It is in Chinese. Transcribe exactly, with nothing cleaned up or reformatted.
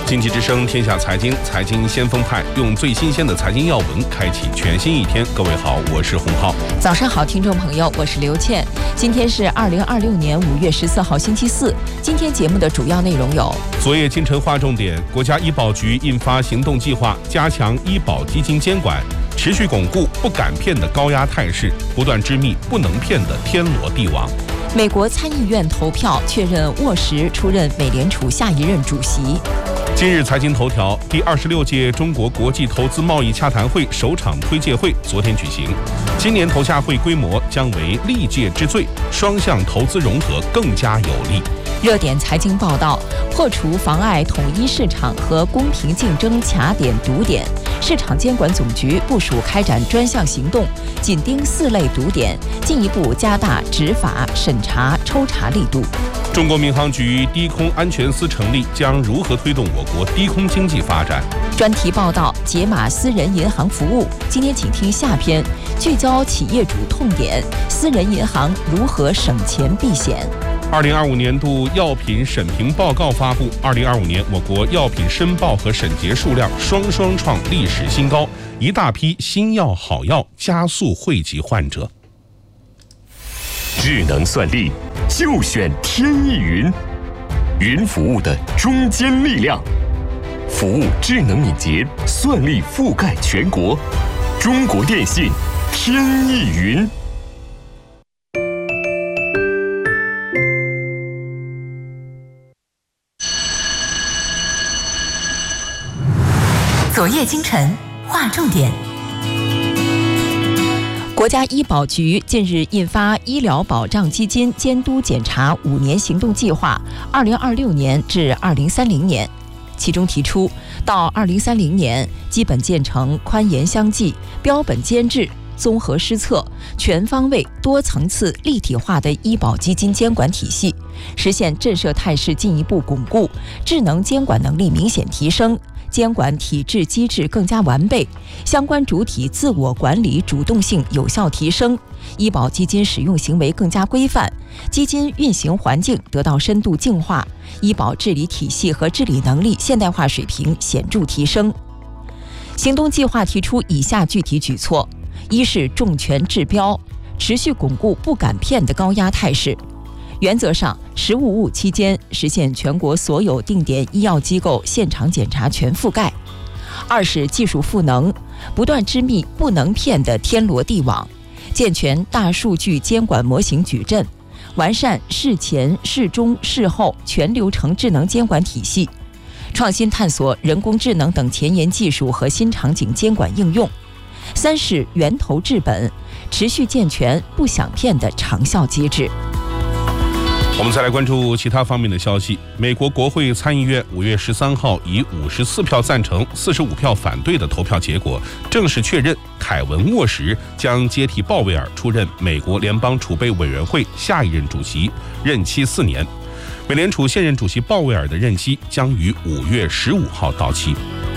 经济之声天下财经，财经先锋派，用最新鲜的财经要闻开启全新一天。各位好，我是洪浩。 早上好，听众朋友，我是刘倩。今天是二零二六年五月十四号，星期四。今天节目的主要内容有： 昨夜今晨划重点，国家医保局印发行动计划，加强医保基金监管，持续巩固不敢骗的高压态势，不断织密不能骗的天罗地网。 美国参议院投票确认沃什出任美联储下一任主席。 今日财经头条，第二十六届中国国际投资贸易洽谈会首场推介会昨天举行，今年投洽会规模将为历届之最，双向投资融合更加有力。 热点财经报道，破除妨碍统一市场和公平竞争卡点堵点，市场监管总局部署开展专项行动，紧盯四类堵点，进一步加大执法、审查、抽查力度。 中国民航局低空安全司成立，将如何推动我国低空经济发展？ 专题报道，解码私人银行服务。今天请听下篇，聚焦企业主痛点，私人银行如何省钱避险。 二零二五年度药品审评报告发布。二零二五年，我国药品申报和审结数量双双创历史新高，一大批新药好药加速惠及患者。 智能算力就选天翼云，云服务的中坚力量，服务智能敏捷，算力覆盖全国。中国电信天翼云。 昨夜今晨划重点。国家医保局近日印发医疗保障基金监督检查五年行动计划，二零二六年至二零三零年，其中提出，到二零三零年，基本建成宽严相济、标本兼治、综合施策、全方位、多层次、立体化的医保基金监管体系，实现震慑态势进一步巩固，智能监管能力明显提升。监管体制机制更加完备，相关主体自我管理主动性有效提升，医保基金使用行为更加规范，基金运行环境得到深度净化，医保治理体系和治理能力现代化水平显著提升。行动计划提出以下具体举措：一是重拳治标，持续巩固不敢骗的高压态势。原则上，十五五期间实现全国所有定点医药机构现场检查全覆盖。二是技术赋能，不断织密不能骗的天罗地网，健全大数据监管模型矩阵，完善事前、事中、事后全流程智能监管体系，创新探索人工智能等前沿技术和新场景监管应用。三是源头治本，持续健全不想骗的长效机制。 我们再来关注其他方面的消息。美国国会参议院五月十三号以五十四票赞成、四十五票反对的投票结果，正式确认凯文·沃什将接替鲍威尔出任美国联邦储备委员会下一任主席，任期四年。美联储现任主席鲍威尔的任期将于五月十五号到期。